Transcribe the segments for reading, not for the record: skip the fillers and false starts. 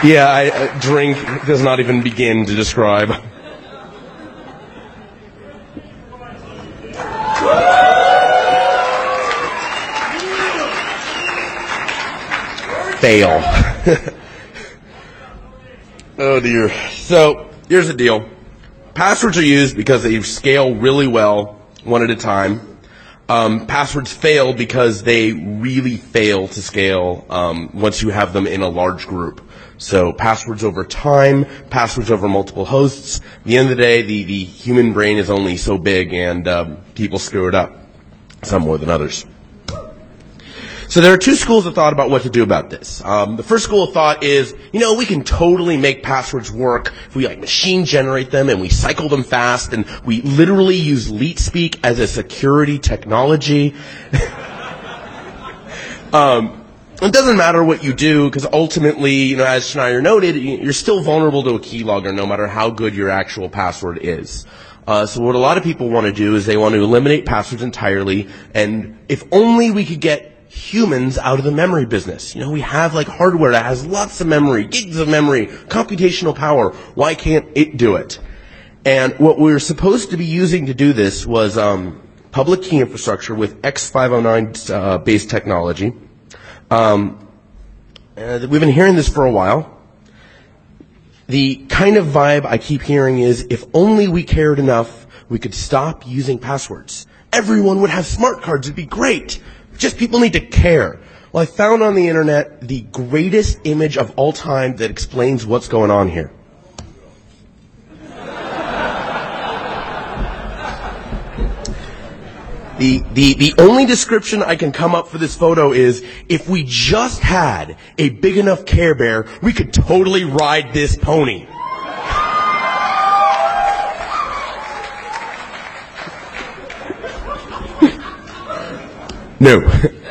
Yeah, drink does not even begin to describe. Fail. Oh dear. So, here's the deal. Passwords are used because they scale really well, one at a time. Passwords fail because they really fail to scale once you have them in a large group. So passwords over time, passwords over multiple hosts. At the end of the day, the human brain is only so big, and people screw it up, some more than others. So there are two schools of thought about what to do about this. The first school of thought is, we can totally make passwords work if we machine generate them and we cycle them fast and we literally use LeetSpeak as a security technology. It doesn't matter what you do because ultimately, as Schneier noted, you're still vulnerable to a keylogger no matter how good your actual password is. So what a lot of people want to do is they want to eliminate passwords entirely, and if only we could get humans out of the memory business. We have hardware that has lots of memory, gigs of memory, computational power. Why can't it do it? And what we were supposed to be using to do this was public key infrastructure with X509 based technology. We've been hearing this for a while. The kind of vibe I keep hearing is, if only we cared enough, we could stop using passwords. Everyone would have smart cards. It'd be great. Just people need to care. Well, I found on the internet the greatest image of all time that explains what's going on here. The only description I can come up for this photo is, if we just had a big enough Care Bear, we could totally ride this pony. No.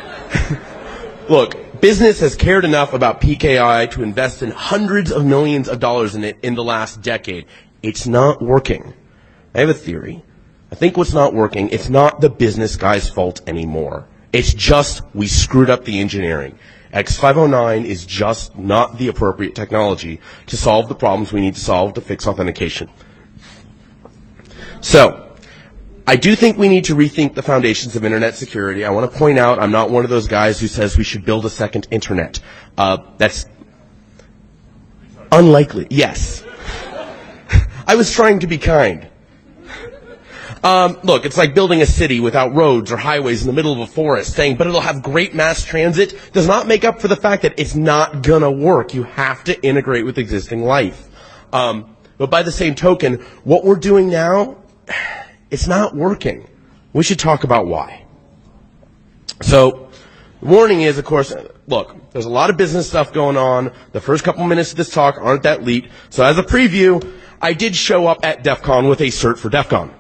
Look, business has cared enough about PKI to invest in hundreds of millions of dollars in it in the last decade. It's not working. I have a theory. I think what's not working, it's not the business guy's fault anymore. It's just we screwed up the engineering. X509 is just not the appropriate technology to solve the problems we need to solve to fix authentication. So, I do think we need to rethink the foundations of internet security. I want to point out I'm not one of those guys who says we should build a second internet. That's unlikely. Yes. I was trying to be kind. Look, it's like building a city without roads or highways in the middle of a forest, saying, but it'll have great mass transit, does not make up for the fact that it's not gonna work. You have to integrate with existing life. But by the same token, what we're doing now, it's not working. We should talk about why. So, the warning is, of course, look, there's a lot of business stuff going on. The first couple minutes of this talk aren't that leet. So as a preview, I did show up at DEF CON with a cert for DEF CON.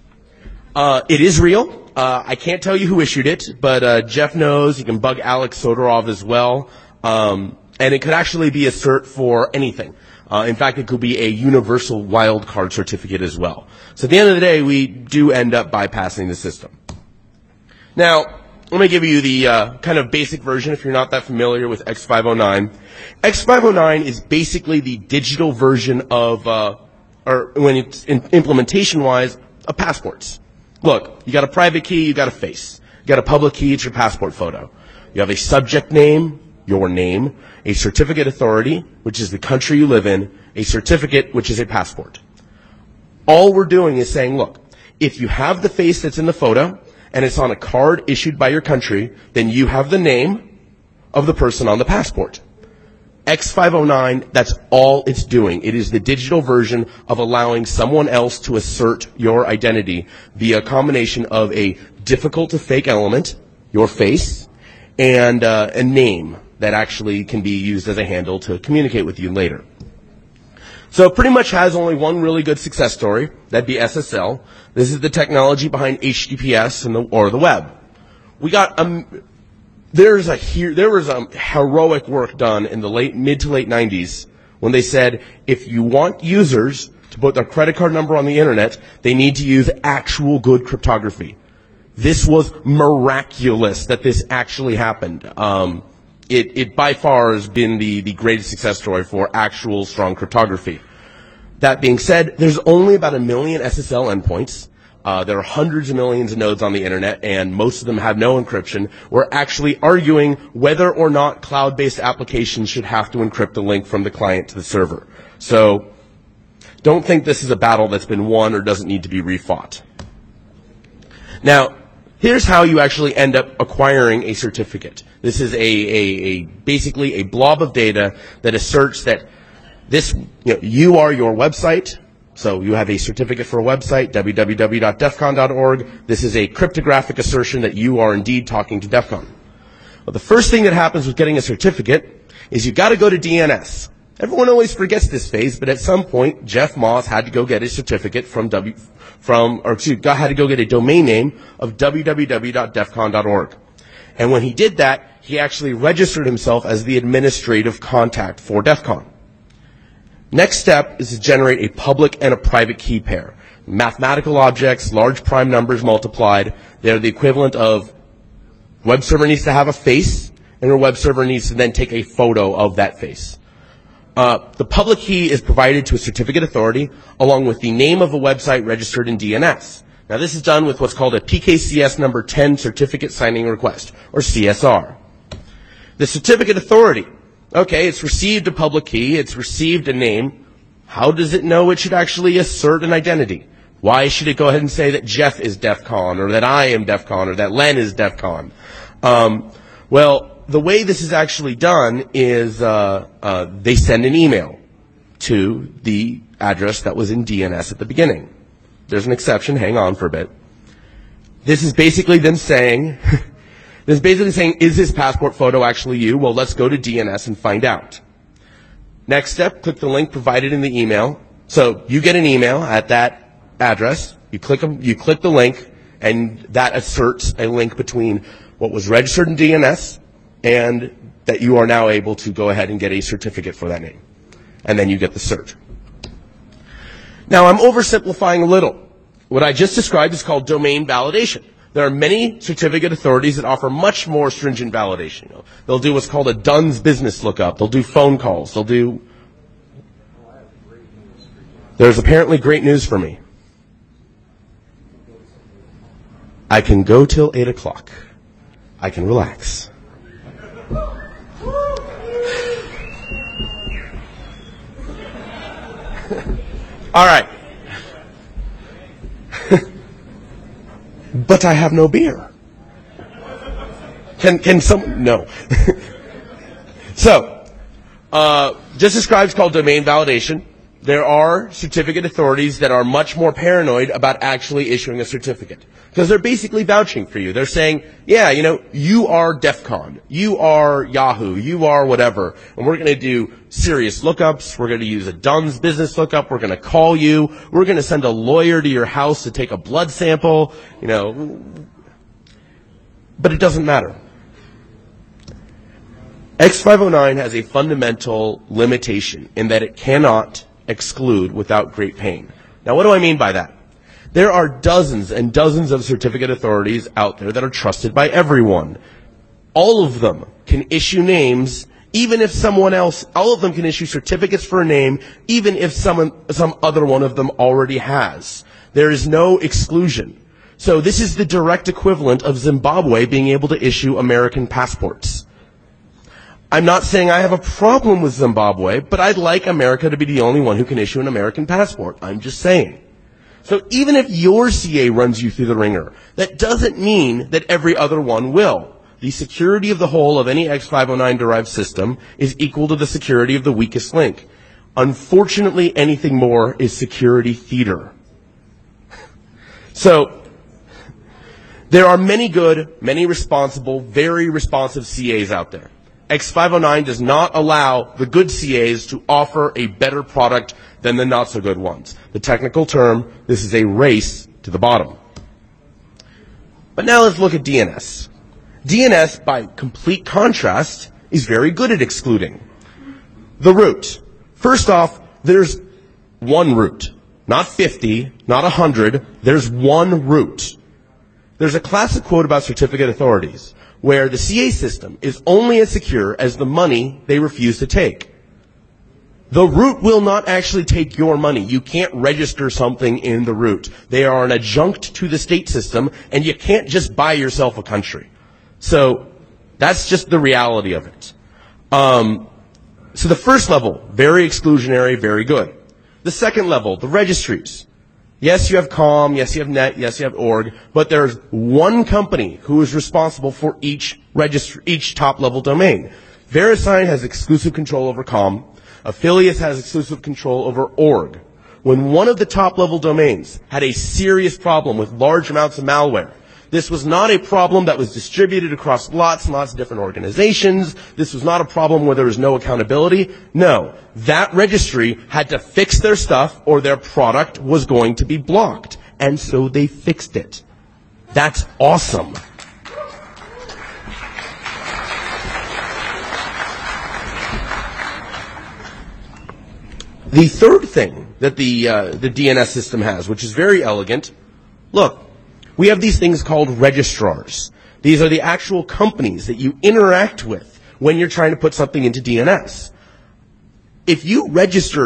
It is real. I can't tell you who issued it, but Jeff knows. You can bug Alex Sodorov as well. And it could actually be a cert for anything. In fact, it could be a universal wildcard certificate as well. So at the end of the day, we do end up bypassing the system. Now, let me give you the kind of basic version if you're not that familiar with X509. X509 is basically the digital version of, or when it's implementation-wise, of passports. Look, you got a private key, you got a face. You got a public key, it's your passport photo. You have a subject name, your name, a certificate authority, which is the country you live in, a certificate, which is a passport. All we're doing is saying, look, if you have the face that's in the photo, and it's on a card issued by your country, then you have the name of the person on the passport. X509, that's all it's doing. It is the digital version of allowing someone else to assert your identity via a combination of a difficult-to-fake element, your face, and a name that actually can be used as a handle to communicate with you later. So it pretty much has only one really good success story. That'd be SSL. This is the technology behind HTTPS or the web. We got there was heroic work done in the mid to late 90s when they said, if you want users to put their credit card number on the internet, they need to use actual good cryptography. This was miraculous that this actually happened. it by far has been the greatest success story for actual strong cryptography. That being said, there's only about 1 million SSL endpoints. There are hundreds of millions of nodes on the internet, and most of them have no encryption. We're actually arguing whether or not cloud-based applications should have to encrypt the link from the client to the server. So don't think this is a battle that's been won or doesn't need to be refought. Now, here's how you actually end up acquiring a certificate. This is basically a blob of data that asserts that you are your website. So you have a certificate for a website, www.defcon.org. This is a cryptographic assertion that you are indeed talking to DEF CON. Well, the first thing that happens with getting a certificate is you've got to go to DNS. Everyone always forgets this phase, but at some point, Jeff Moss had to go get a certificate had to go get a domain name of www.defcon.org. And when he did that, he actually registered himself as the administrative contact for DEF CON. Next step is to generate a public and a private key pair. Mathematical objects, large prime numbers multiplied, they're the equivalent of web server needs to have a face, and your web server needs to then take a photo of that face. The public key is provided to a certificate authority along with the name of a website registered in DNS. Now this is done with what's called a PKCS number 10 certificate signing request, or CSR. The certificate authority, okay, it's received a public key, it's received a name. How does it know it should actually assert an identity? Why should it go ahead and say that Jeff is DEF CON, or that I am DEF CON, or that Len is DEF CON? Well, the way this is actually done is they send an email to the address that was in DNS at the beginning. There's an exception. Hang on for a bit. This is basically them saying, is this passport photo actually you? Well, let's go to DNS and find out. Next step, click the link provided in the email. So you get an email at that address. You click the link, and that asserts a link between what was registered in DNS and that you are now able to go ahead and get a certificate for that name. And then you get the cert. Now, I'm oversimplifying a little. What I just described is called domain validation. There are many certificate authorities that offer much more stringent validation. They'll do what's called a DUNS business lookup. They'll do phone calls. There's apparently great news for me. I can go till 8 o'clock. I can relax. All right. But I have no beer. Can someone? No. So, just described called domain validation. There are certificate authorities that are much more paranoid about actually issuing a certificate. Because they're basically vouching for you. They're saying, yeah, you are DEF CON, you are Yahoo, you are whatever, and we're going to do serious lookups, we're going to use a DUNS business lookup, we're going to call you, we're going to send a lawyer to your house to take a blood sample, But it doesn't matter. X509 has a fundamental limitation in that it cannot exclude without great pain. Now, what do I mean by that? There are dozens and dozens of certificate authorities out there that are trusted by everyone. All of them can issue names, even if all of them can issue certificates for a name, even if some other one of them already has. There is no exclusion. So this is the direct equivalent of Zimbabwe being able to issue American passports. I'm not saying I have a problem with Zimbabwe, but I'd like America to be the only one who can issue an American passport. I'm just saying. So even if your CA runs you through the ringer, that doesn't mean that every other one will. The security of the whole of any X509 derived system is equal to the security of the weakest link. Unfortunately, anything more is security theater. So there are many good, many responsible, very responsive CAs out there. X509 does not allow the good CAs to offer a better product than the not-so-good ones. The technical term, this is a race to the bottom. But now let's look at DNS. DNS, by complete contrast, is very good at excluding. The root. First off, there's one root. Not 50, not 100. There's one root. There's a classic quote about certificate authorities. where the CA system is only as secure as the money they refuse to take. The root will not actually take your money. You can't register something in the root. They are an adjunct to the state system, and you can't just buy yourself a country. So that's just the reality of it. So the first level, very exclusionary, very good. The second level, the registries. Yes, you have COM, yes, you have NET, yes, you have org, but there's one company who is responsible for each top-level domain. VeriSign has exclusive control over COM. Affiliates has exclusive control over org. When one of the top-level domains had a serious problem with large amounts of malware, this was not a problem that was distributed across lots and lots of different organizations. This was not a problem where there was no accountability. No, that registry had to fix their stuff or their product was going to be blocked. And so they fixed it. That's awesome. The third thing that the DNS system has, which is very elegant, look, we have these things called registrars. These are the actual companies that you interact with when you're trying to put something into DNS. If I register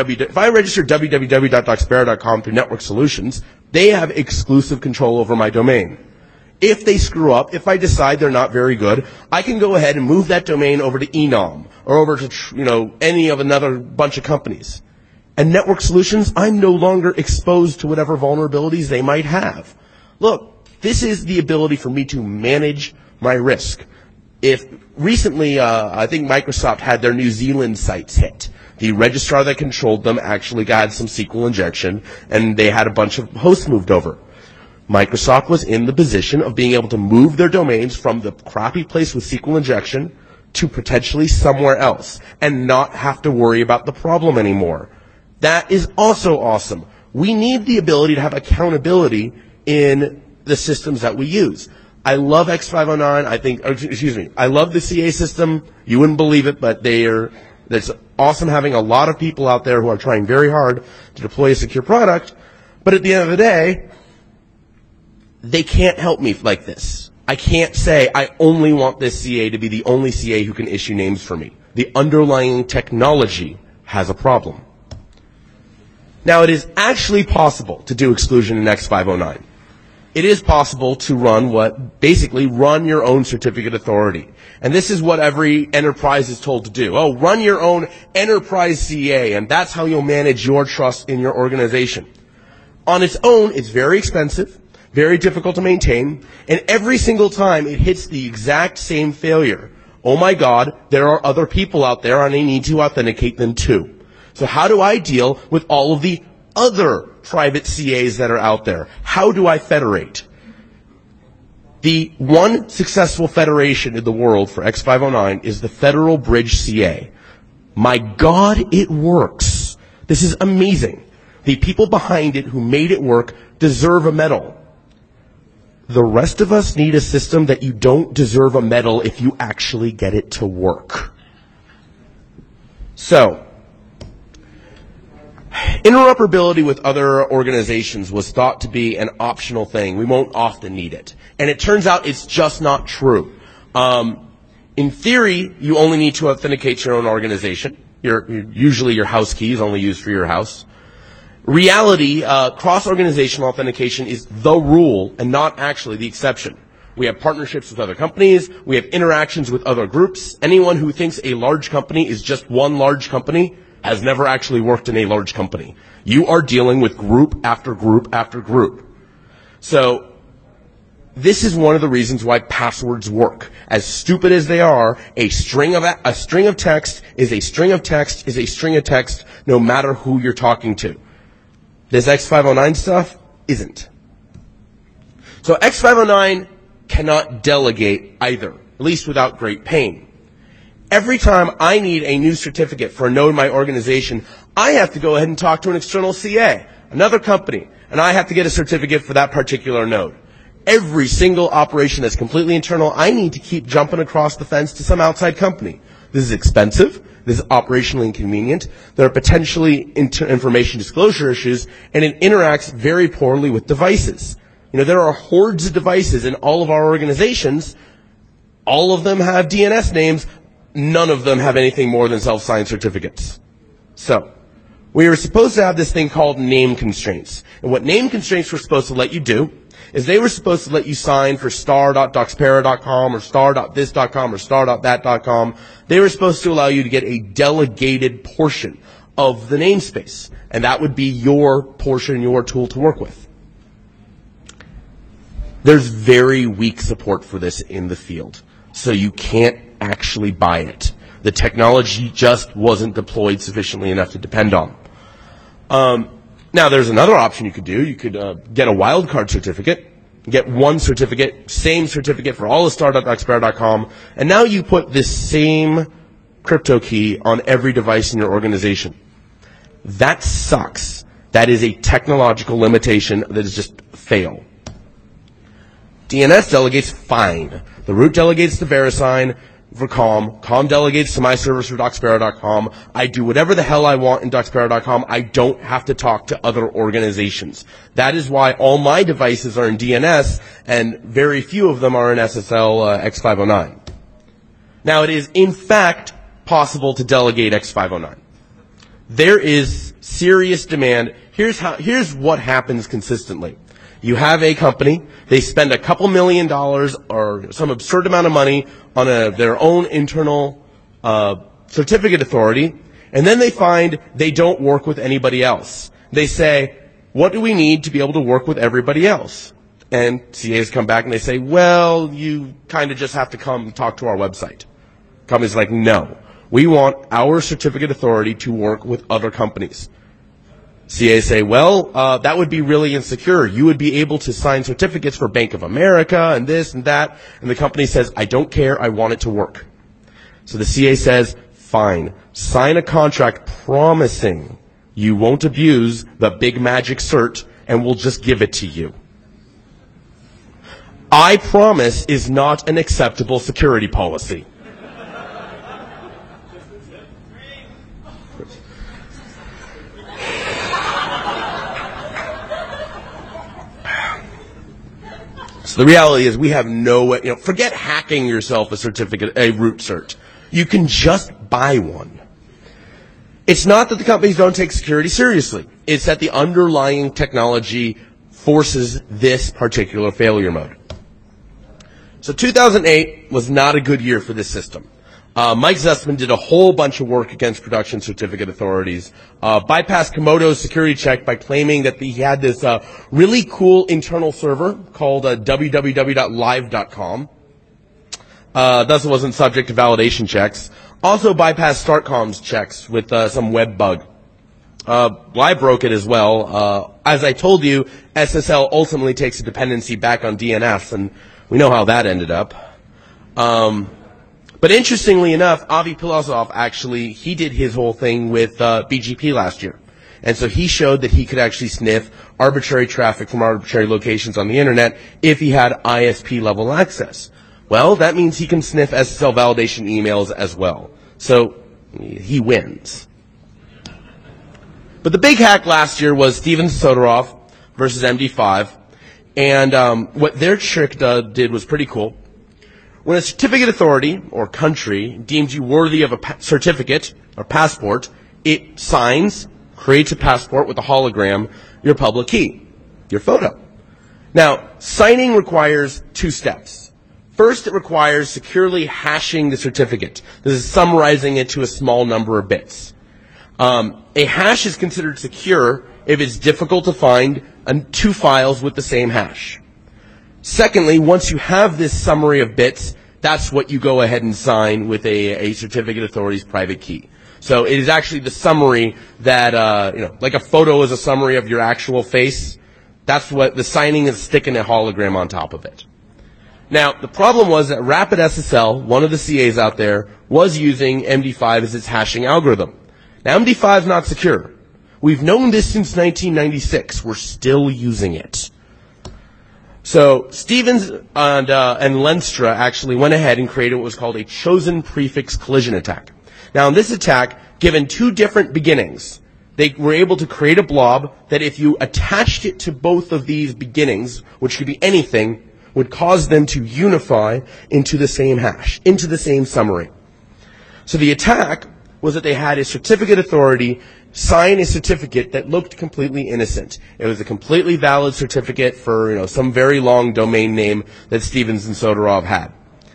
www.docsparrow.com through Network Solutions, they have exclusive control over my domain. If they screw up, if I decide they're not very good, I can go ahead and move that domain over to Enom or over to, any of another bunch of companies. And Network Solutions, I'm no longer exposed to whatever vulnerabilities they might have. Look, this is the ability for me to manage my risk. If recently, I think Microsoft had their New Zealand sites hit. The registrar that controlled them actually got some SQL injection, and they had a bunch of hosts moved over. Microsoft was in the position of being able to move their domains from the crappy place with SQL injection to potentially somewhere else and not have to worry about the problem anymore. That is also awesome. We need the ability to have accountability in the systems that we use. I love X509. I love the CA system. You wouldn't believe it, but it's awesome having a lot of people out there who are trying very hard to deploy a secure product. But at the end of the day, they can't help me like this. I can't say I only want this CA to be the only CA who can issue names for me. The underlying technology has a problem. Now, it is actually possible to do exclusion in X509. It is possible to run your own certificate authority. And this is what every enterprise is told to do. Oh, run your own enterprise CA, and that's how you'll manage your trust in your organization. On its own, it's very expensive, very difficult to maintain, and every single time it hits the exact same failure. Oh my God, there are other people out there and I need to authenticate them too. So how do I deal with all of the other private CAs that are out there? How do I federate? The one successful federation in the world for X509 is the Federal Bridge CA. My God, it works. This is amazing. The people behind it who made it work deserve a medal. The rest of us need a system that you don't deserve a medal if you actually get it to work. So, interoperability with other organizations was thought to be an optional thing. We won't often need it. And it turns out it's just not true. In theory, you only need to authenticate your own organization. Usually your house key is only used for your house. Reality, cross-organizational authentication is the rule and not actually the exception. We have partnerships with other companies. We have interactions with other groups. Anyone who thinks a large company is just one large company has never actually worked in a large company. You are dealing with group after group after group. So this is one of the reasons why passwords work. As stupid as they are, a string of text is a string of text is a string of text no matter who you're talking to. This X509 stuff isn't. So X509 cannot delegate either, at least without great pain. Every time I need a new certificate for a node in my organization, I have to go ahead and talk to an external CA, another company, and I have to get a certificate for that particular node. Every single operation that's completely internal, I need to keep jumping across the fence to some outside company. This is expensive. This is operationally inconvenient. There are potentially information disclosure issues, and it interacts very poorly with devices. There are hordes of devices in all of our organizations, All of them have DNS names. None of them have anything more than self-signed certificates. So, we were supposed to have this thing called name constraints. And what name constraints were supposed to let you do is they were supposed to let you sign for star.doxpera.com or star.this.com or star.that.com. They were supposed to allow you to get a delegated portion of the namespace. And that would be your portion, your tool to work with. There's very weak support for this in the field. So you can't actually buy it. The technology just wasn't deployed sufficiently enough to depend on. Now, there's another option you could do. You could get a wildcard certificate, get one certificate, same certificate for all of star.doxpera.com, and now you put this same crypto key on every device in your organization. That sucks. That is a technological limitation that is just fail. DNS delegates fine. The root delegates to VeriSign for COM delegates to my servers for Doxpera.com. I do whatever the hell I want in Doxpera.com. I don't have to talk to other organizations. That is why all my devices are in DNS, and very few of them are in SSL X509. Now, it is, in fact, possible to delegate X509. There is serious demand. Here's what happens consistently. You have a company, they spend a couple $1 million or some absurd amount of money on their own internal certificate authority, and then they find they don't work with anybody else. They say, what do we need to be able to work with everybody else? And CAs come back and they say, well, you kind of just have to come talk to our website. Company's like, no. We want our certificate authority to work with other companies. CAs say, well, that would be really insecure. You would be able to sign certificates for Bank of America and this and that. And the company says, I don't care. I want it to work. So the CA says, fine. Sign a contract promising you won't abuse the big magic cert and we'll just give it to you. I promise is not an acceptable security policy. So the reality is we have no way, forget hacking yourself a certificate, a root cert. You can just buy one. It's not that the companies don't take security seriously. It's that the underlying technology forces this particular failure mode. So 2008 was not a good year for this system. Mike Zussman did a whole bunch of work against production certificate authorities, bypassed Komodo's security check by claiming that he had this really cool internal server called www.live.com. Thus it wasn't subject to validation checks. Also bypassed StartCom's checks with some web bug. Live broke it as well. As I told you, SSL ultimately takes a dependency back on DNS, and we know how that ended up. But interestingly enough, Avi Pilosov actually, he did his whole thing with BGP last year. And so he showed that he could actually sniff arbitrary traffic from arbitrary locations on the internet if he had ISP level access. Well, that means he can sniff SSL validation emails as well. So he wins. But the big hack last year was Steven Soderov versus MD5. And what their trick did was pretty cool. When a certificate authority or country deems you worthy of a certificate or passport, it signs, creates a passport with a hologram, your public key, your photo. Now, signing requires two steps. First, it requires securely hashing the certificate. This is summarizing it to a small number of bits. A hash is considered secure if it's difficult to find two files with the same hash. Secondly, once you have this summary of bits, that's what you go ahead and sign with a certificate authority's private key. So it is actually the summary that, like a photo is a summary of your actual face. That's what the signing is, sticking a hologram on top of it. Now, the problem was that RapidSSL, one of the CAs out there, was using MD5 as its hashing algorithm. Now, MD5 is not secure. We've known this since 1996. We're still using it. So Stevens and Lenstra actually went ahead and created what was called a chosen prefix collision attack. Now, in this attack, given two different beginnings, they were able to create a blob that if you attached it to both of these beginnings, which could be anything, would cause them to unify into the same hash, into the same summary. So the attack was that they had a certificate authority sign a certificate that looked completely innocent. It was a completely valid certificate for, some very long domain name that Stevens and Soderov had.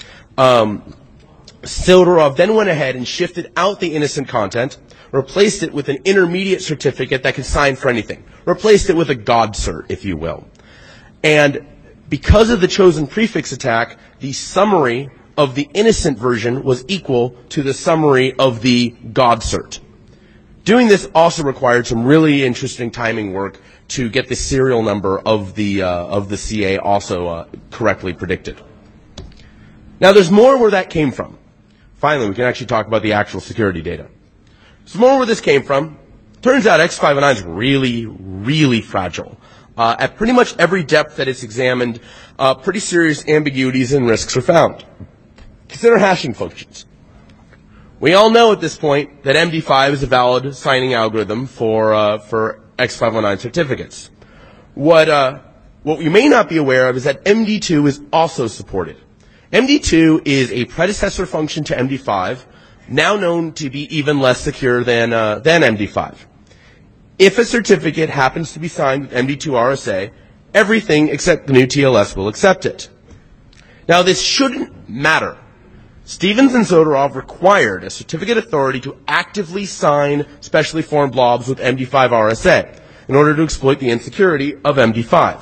Soderov then went ahead and shifted out the innocent content, replaced it with an intermediate certificate that could sign for anything. Replaced it with a God cert, if you will. And because of the chosen prefix attack, the summary of the innocent version was equal to the summary of the God cert. Doing this also required some really interesting timing work to get the serial number of the CA also correctly predicted. Now there's more where that came from. Finally, we can actually talk about the actual security data. Some more where this came from. Turns out X509 is really, really fragile. At pretty much every depth that it's examined, pretty serious ambiguities and risks are found. Consider hashing functions. We all know at this point that MD5 is a valid signing algorithm for X509 certificates. What you may not be aware of is that MD2 is also supported. MD2 is a predecessor function to MD5, now known to be even less secure than MD5. If a certificate happens to be signed with MD2 RSA, everything except the new TLS will accept it. Now this shouldn't matter. Stevens and Soderov required a certificate authority to actively sign specially formed blobs with MD5 RSA in order to exploit the insecurity of MD5.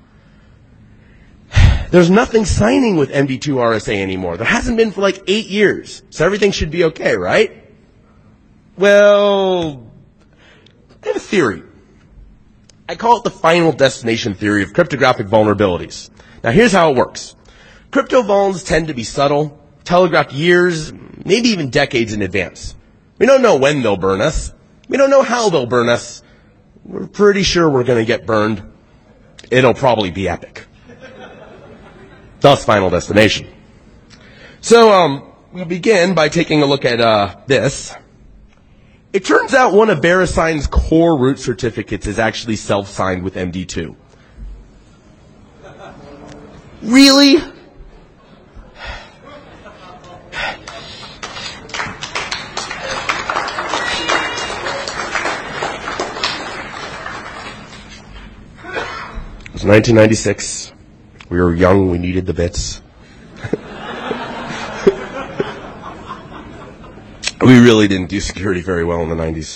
There's nothing signing with MD2 RSA anymore. There hasn't been for like 8 years. So everything should be okay, right? Well, I have a theory. I call it the final destination theory of cryptographic vulnerabilities. Now here's how it works. Crypto vulns tend to be subtle, telegraphed years, maybe even decades in advance. We don't know when they'll burn us. We don't know how they'll burn us. We're pretty sure we're going to get burned. It'll probably be epic. Thus, final destination. So, we'll begin by taking a look at this. It turns out one of VeriSign's core root certificates is actually self-signed with MD2. Really? It was 1996. We were young, we needed the bits. We really didn't do security very well in the 90s.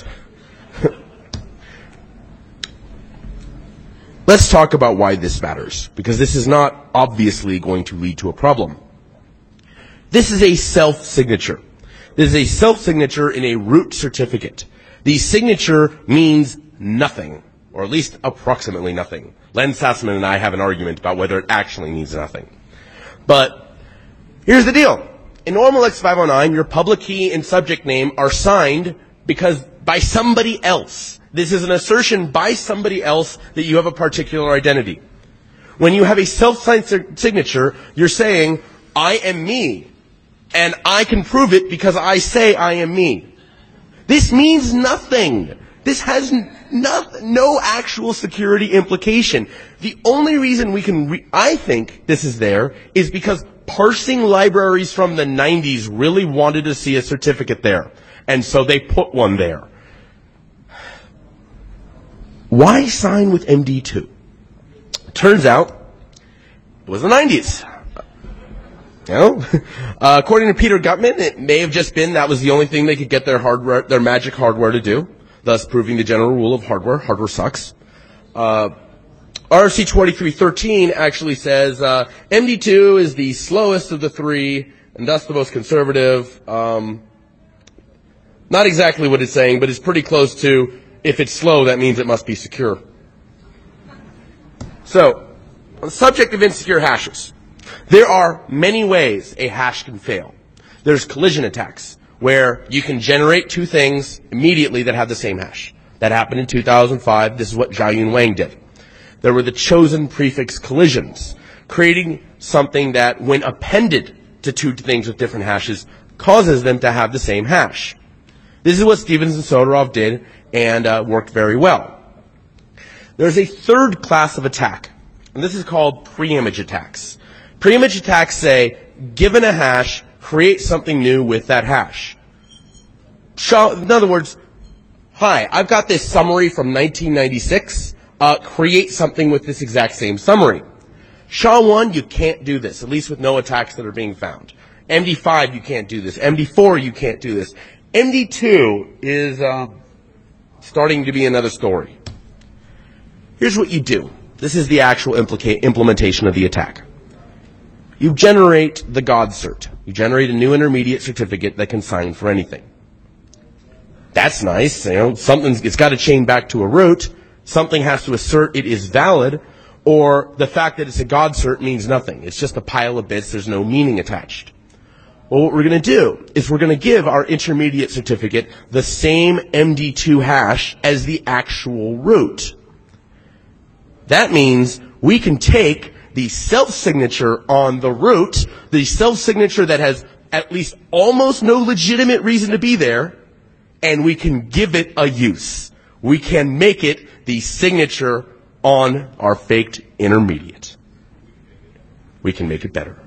Let's talk about why this matters, because this is not obviously going to lead to a problem. This is a self-signature. This is a self-signature in a root certificate. The signature means nothing, or at least approximately nothing. Len Sassman and I have an argument about whether it actually means nothing. But here's the deal. In normal X509, your public key and subject name are signed because by somebody else. This is an assertion by somebody else that you have a particular identity. When you have a self-signed signature, you're saying, I am me. And I can prove it because I say I am me. This means nothing. This has no actual security implication. The only reason we can, I think this is there, is because parsing libraries from the 90s really wanted to see a certificate there. And so they put one there. Why sign with MD2? Turns out, it was the 90s. According to Peter Gutman, it may have just been that was the only thing they could get their hardware, their magic hardware to do, thus proving the general rule of hardware. Hardware sucks. RFC 2313 actually says MD2 is the slowest of the three, and thus the most conservative. Not exactly what it's saying, but it's pretty close to, if it's slow, that means it must be secure. So, on the subject of insecure hashes, there are many ways a hash can fail. There's collision attacks, where you can generate two things immediately that have the same hash. That happened in 2005. This is what Xiaoyun Wang did. There were the chosen prefix collisions, creating something that, when appended to two things with different hashes, causes them to have the same hash. This is what Stevens and Soderov did, and worked very well. There's a third class of attack, and this is called pre-image attacks. Pre-image attacks say, given a hash, create something new with that hash. In other words, hi, I've got this summary from 1996. Create something with this exact same summary. SHA-1, you can't do this, at least with no attacks that are being found. MD5, you can't do this. MD4, you can't do this. MD2 is starting to be another story. Here's what you do. This is the actual implementation of the attack. You generate the God cert. You generate a new intermediate certificate that can sign for anything. That's nice. It's got to chain back to a root. Something has to assert it is valid, or the fact that it's a God cert means nothing. It's just a pile of bits. There's no meaning attached. Well, what we're going to do is we're going to give our intermediate certificate the same MD2 hash as the actual root. That means we can take the self-signature on the root, the self-signature that has at least almost no legitimate reason to be there, and we can give it a use. We can make it the signature on our faked intermediate. We can make it better.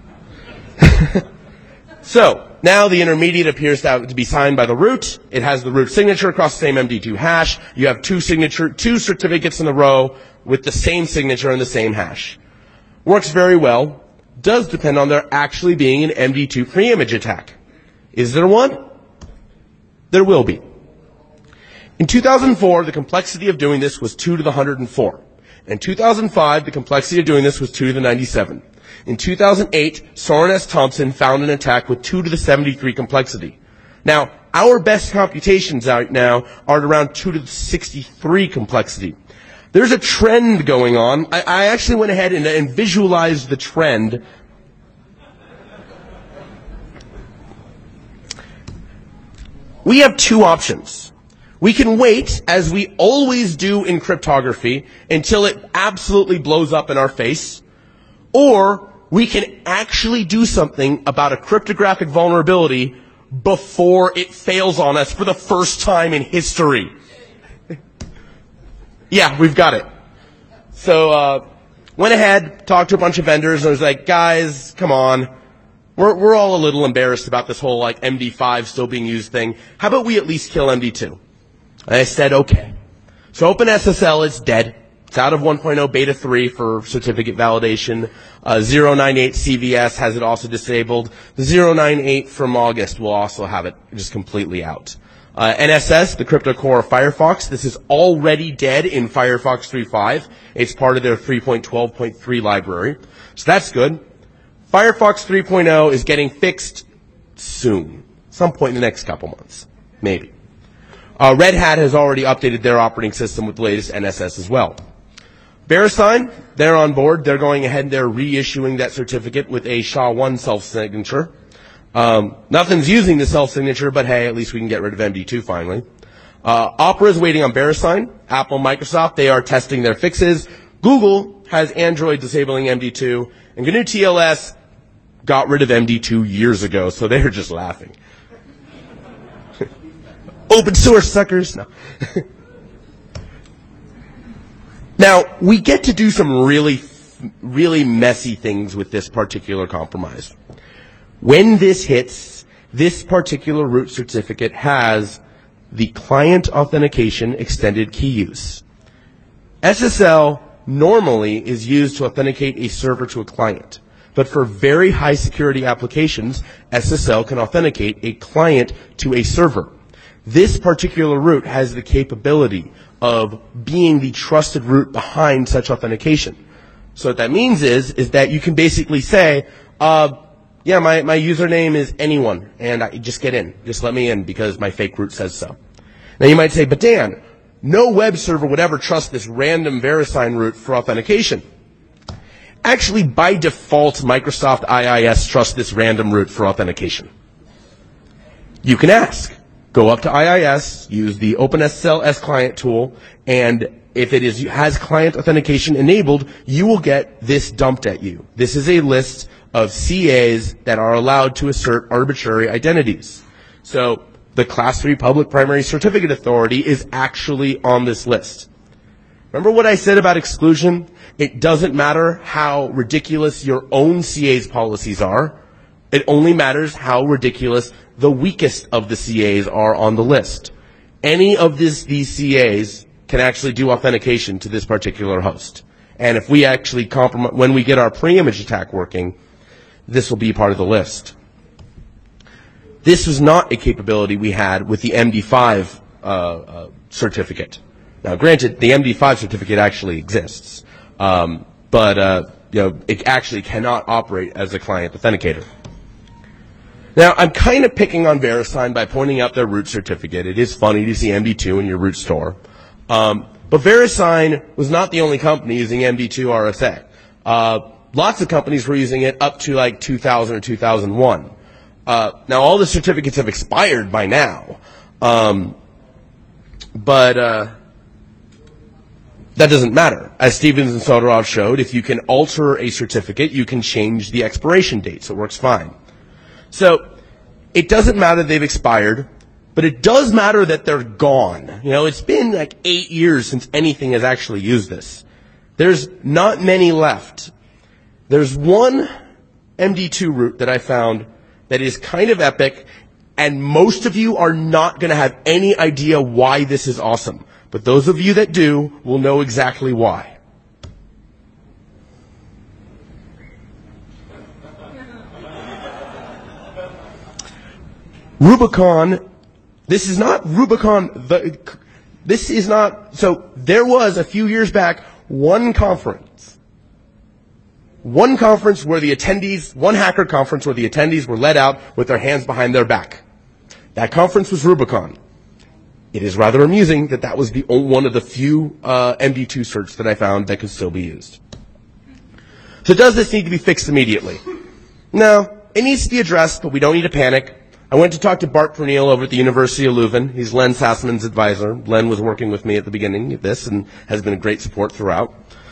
So, now the intermediate appears to be signed by the root. It has the root signature across the same MD2 hash. You have two certificates in a row with the same signature and the same hash. Works very well. Does depend on there actually being an MD2 pre-image attack. Is there one? There will be. In 2004, the complexity of doing this was 2 to the 104. In 2005, the complexity of doing this was 2 to the 97. In 2008, Soren S. Thompson found an attack with 2 to the 73 complexity. Now, our best computations right now are at around 2 to the 63 complexity. There's a trend going on. I actually went ahead and visualized the trend. We have two options. We can wait, as we always do in cryptography, until it absolutely blows up in our face, or we can actually do something about a cryptographic vulnerability before it fails on us for the first time in history. Yeah, we've got it. So, went ahead, talked to a bunch of vendors, and was like, guys, come on. We're all a little embarrassed about this whole, MD5 still being used thing. How about we at least kill MD2? And I said, okay. So OpenSSL is dead. It's out of 1.0 beta 3 for certificate validation. 098 CVS has it also disabled. The 098 from August will also have it just completely out. NSS, the crypto core of Firefox, this is already dead in Firefox 3.5. It's part of their 3.12.3 library. So that's good. Firefox 3.0 is getting fixed soon. Some point in the next couple months. Maybe. Red Hat has already updated their operating system with the latest NSS as well. VeriSign, they're on board. They're going ahead and they're reissuing that certificate with a SHA-1 self-signature. Nothing's using the self-signature, but hey, at least we can get rid of MD2 finally. Opera is waiting on VeriSign. Apple, Microsoft, they are testing their fixes. Google has Android disabling MD2. And GNU TLS got rid of MD2 years ago, so they're just laughing. Open source suckers. No. Now, we get to do some really, really messy things with this particular compromise. When this hits, this particular root certificate has the client authentication extended key use. SSL normally is used to authenticate a server to a client. But for very high security applications, SSL can authenticate a client to a server. This particular root has the capability of being the trusted root behind such authentication. So what that means is that you can basically say, yeah, my username is anyone, and I just get in. Just let me in because my fake root says so. Now you might say, but Dan, no web server would ever trust this random VeriSign root for authentication. Actually, by default, Microsoft IIS trusts this random root for authentication. You can ask. Go up to IIS, use the OpenSSL S-Client tool, and if it has client authentication enabled, you will get this dumped at you. This is a list of CAs that are allowed to assert arbitrary identities. So the Class 3 Public Primary Certificate Authority is actually on this list. Remember what I said about exclusion? It doesn't matter how ridiculous your own CA's policies are. It only matters how ridiculous the weakest of the CAs are on the list. Any of these CAs can actually do authentication to this particular host. And if we actually compromise, when we get our pre-image attack working, this will be part of the list. This was not a capability we had with the MD5 certificate. Now, granted, the MD5 certificate actually exists, but it actually cannot operate as a client authenticator. Now, I'm kind of picking on VeriSign by pointing out their root certificate. It is funny to see MD2 in your root store. But VeriSign was not the only company using MD2 RSA. Lots of companies were using it up to like 2000 or 2001. Now, all the certificates have expired by now. But that doesn't matter. As Stevens and Soderov showed, if you can alter a certificate, you can change the expiration date, so it works fine. So it doesn't matter they've expired, but it does matter that they're gone. You know, it's been like 8 years since anything has actually used this. There's not many left. There's one MD2 root that I found that is kind of epic, and most of you are not going to have any idea why this is awesome. But those of you that do will know exactly why. Rubicon, this is not Rubicon, this is not, so there was a few years back one conference where the attendees, one hacker conference where the attendees were led out with their hands behind their back. That conference was Rubicon. It is rather amusing that that was the one of the few MD2 certs that I found that could still be used. So does this need to be fixed immediately? No, it needs to be addressed, but we don't need to panic. I went to talk to Bart Pernille over at the University of Leuven. He's Len Sassman's advisor. Len was working with me at the beginning of this and has been a great support throughout.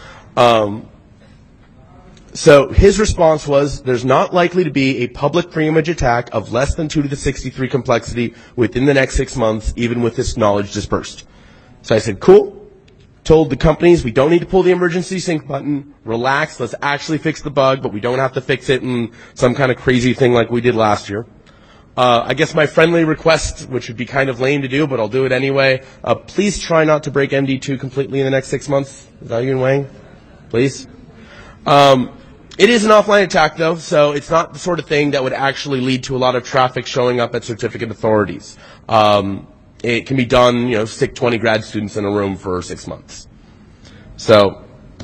So his response was, there's not likely to be a public pre-image attack of less than 2 to the 63 complexity within the next 6 months, even with this knowledge dispersed. So I said, cool. Told the companies we don't need to pull the emergency sync button. Relax, let's actually fix the bug, but we don't have to fix it in some kind of crazy thing like we did last year. I guess my friendly request, which would be kind of lame to do, but I'll do it anyway, please try not to break MD2 completely in the next 6 months. Is that you and Wayne? Please? It is an offline attack, though, so it's not the sort of thing that would actually lead to a lot of traffic showing up at certificate authorities. It can be done, stick 20 grad students in a room for 6 months. So,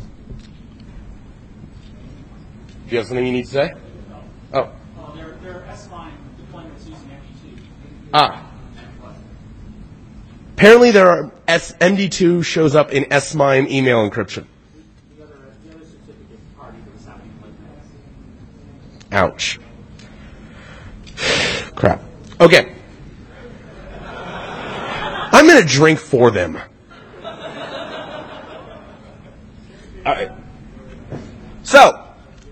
do you have something you need to say? Oh. There are S-MIME deployments using MD2. Apparently there are MD2 shows up in S-MIME email encryption. The other certificate party was happening like that. Ouch. Crap. Okay. I'm going to drink for them. All right. So,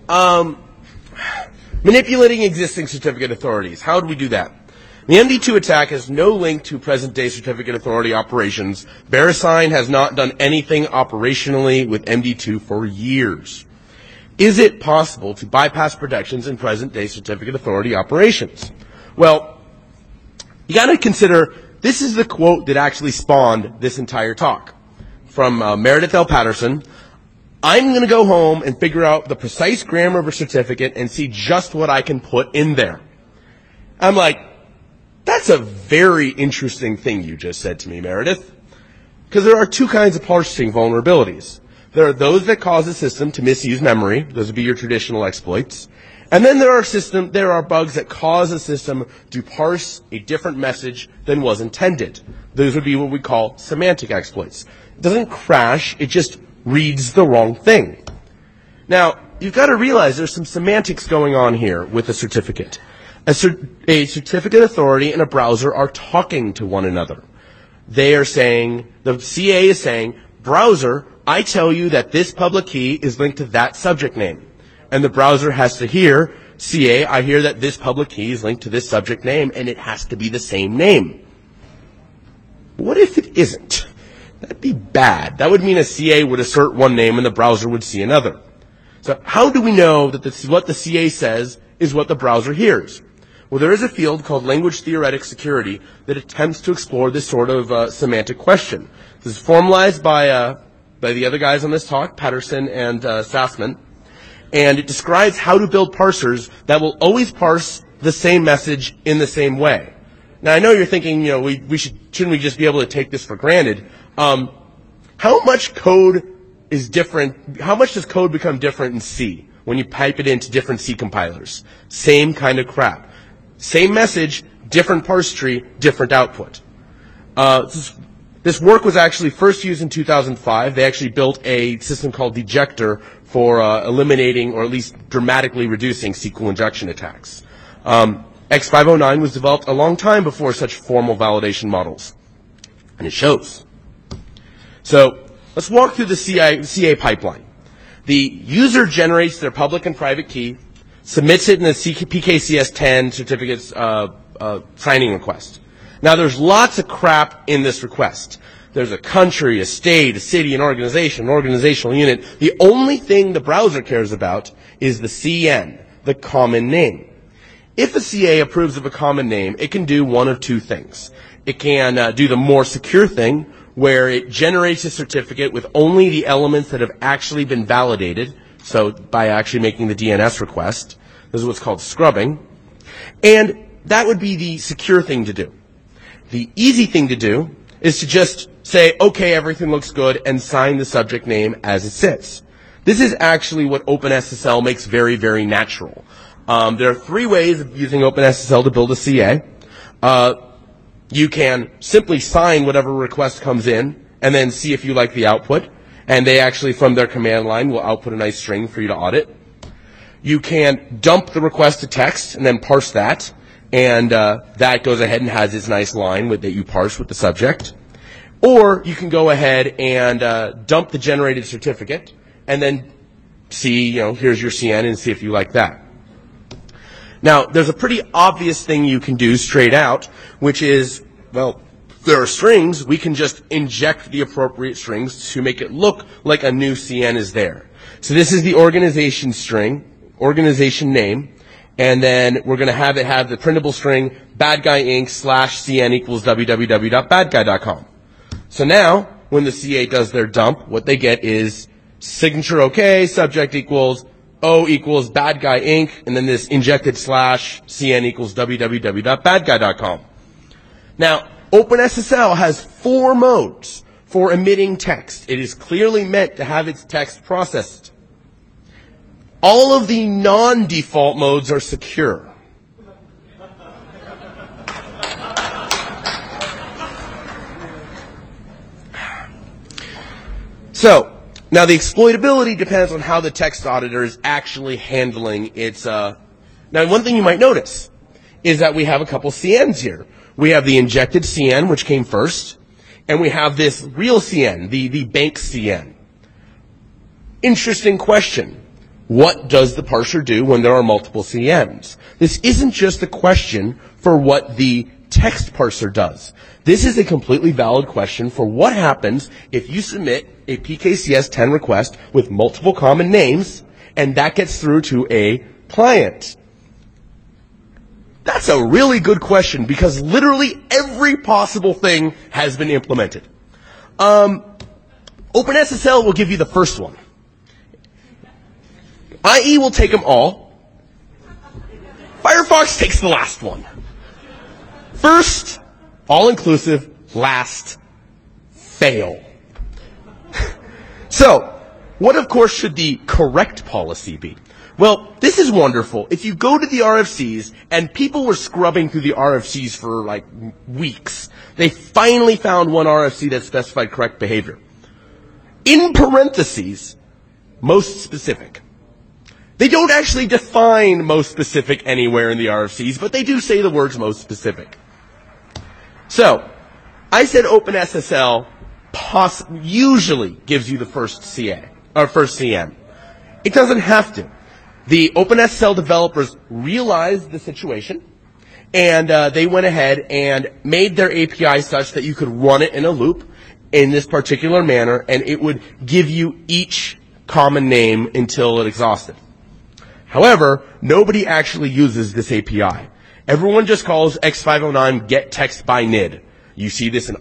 manipulating existing certificate authorities. How do we do that? The MD2 attack has no link to present-day certificate authority operations. VeriSign has not done anything operationally with MD2 for years. Is it possible to bypass protections in present-day certificate authority operations? Well, you got to consider this is the quote that actually spawned this entire talk from Meredith L. Patterson. I'm going to go home and figure out the precise grammar of a certificate and see just what I can put in there. I'm like, that's a very interesting thing you just said to me, Meredith. Because there are two kinds of parsing vulnerabilities. There are those that cause a system to misuse memory. Those would be your traditional exploits. And then there are bugs that cause a system to parse a different message than was intended. Those would be what we call semantic exploits. It doesn't crash, it just reads the wrong thing. Now, you've got to realize there's some semantics going on here with a certificate. A certificate authority and a browser are talking to one another. They are saying, the CA is saying, browser, I tell you that this public key is linked to that subject name. And the browser has to hear, CA, I hear that this public key is linked to this subject name, and it has to be the same name. What if it isn't? That be bad. That would mean a CA would assert one name and the browser would see another. So how do we know that what the CA says is what the browser hears? Well, there is a field called language theoretic security that attempts to explore this sort of semantic question. This is formalized by the other guys on this talk, Patterson and Sassman, and it describes how to build parsers that will always parse the same message in the same way. Now, I know you're thinking, shouldn't we just be able to take this for granted? How much code is different? How much does code become different in C when you pipe it into different C compilers? Same kind of crap. Same message, different parse tree, different output. This work was actually first used in 2005. They actually built a system called Dejector for eliminating or at least dramatically reducing SQL injection attacks. X509 was developed a long time before such formal validation models. And it shows. So let's walk through the CA pipeline. The user generates their public and private key, submits it in the PKCS10 certificates signing request. Now, there's lots of crap in this request. There's a country, a state, a city, an organizational unit. The only thing the browser cares about is the CN, the common name. If a CA approves of a common name, it can do one of two things. It can do the more secure thing, where it generates a certificate with only the elements that have actually been validated, so by actually making the DNS request. This is what's called scrubbing. And that would be the secure thing to do. The easy thing to do is to just say, okay, everything looks good, and sign the subject name as it sits. This is actually what OpenSSL makes very, very natural. There are three ways of using OpenSSL to build a CA. You can simply sign whatever request comes in and then see if you like the output. And they actually, from their command line, will output a nice string for you to audit. You can dump the request to text and then parse that. And that goes ahead and has its nice line that you parse with the subject. Or you can go ahead and dump the generated certificate and then see, here's your CN and see if you like that. Now, there's a pretty obvious thing you can do straight out, which is, well, if there are strings, we can just inject the appropriate strings to make it look like a new CN is there. So this is the organization string, organization name, and then we're going to have it have the printable string badguyinc/CN equals www.badguy.com. So now, when the CA does their dump, what they get is signature okay, subject equals O equals badguyinc, and then this injected /CN equals www.badguy.com. Now, OpenSSL has 4 modes for emitting text. It is clearly meant to have its text processed. All of the non-default modes are secure. So, now the exploitability depends on how the text auditor is actually handling its, now one thing you might notice is that we have a couple CNs here. We have the injected CN, which came first, and we have this real CN, the bank CN. Interesting question. What does the parser do when there are multiple CNs? This isn't just a question for what the text parser does. This is a completely valid question for what happens if you submit a PKCS10 request with multiple common names and that gets through to a client. That's a really good question because literally every possible thing has been implemented. OpenSSL will give you the first one. IE will take them all. Firefox takes the last one. First, all-inclusive. Last, fail. So, what of course should the correct policy be? Well, this is wonderful. If you go to the RFCs, and people were scrubbing through the RFCs for like weeks, they finally found one RFC that specified correct behavior. In parentheses, most specific. They don't actually define most specific anywhere in the RFCs, but they do say the words most specific. So, I said OpenSSL usually gives you the first CA, or first CN. It doesn't have to. The OpenSSL developers realized the situation, and they went ahead and made their API such that you could run it in a loop, in this particular manner, and it would give you each common name until it exhausted. However, nobody actually uses this API. Everyone just calls X509 get text by NID. You see this in